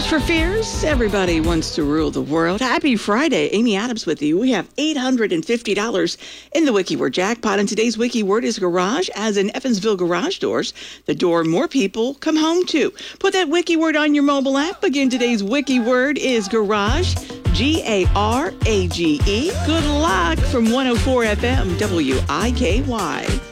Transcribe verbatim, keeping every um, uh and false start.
for fears. Everybody wants to rule the world. Happy Friday. Amy Adams with you. We have eight hundred fifty dollars in the WikiWord jackpot, and today's WikiWord is garage, as in Evansville garage doors, the door more people come home to. Put that WikiWord on your mobile app. Again, today's WikiWord is garage, G A R A G E. Good luck from one oh four F M W I K Y.